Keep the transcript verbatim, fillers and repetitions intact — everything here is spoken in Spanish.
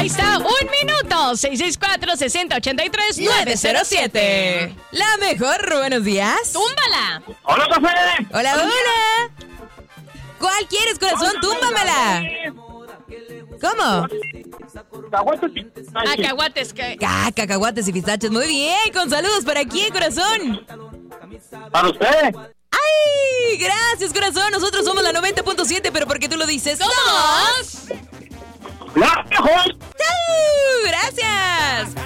Ahí está, un minuto. seis seis cuatro, seis cero ocho tres, nueve cero siete. La mejor, buenos días. ¡Túmbala! ¡Hola, café! Hola, hola. ¿Cuál quieres, corazón? Túmbamela. ¿Cómo? Cacahuates y pistaches. Acahuates que... Ah, cacahuates y pistaches. Muy bien, con saludos para quién, corazón. ¿Para usted? ¡Ay! Gracias, corazón. Nosotros somos la noventa punto siete, pero porque tú lo dices, ¡Somos! ¡La mejor! ¡Chau! ¡Gracias!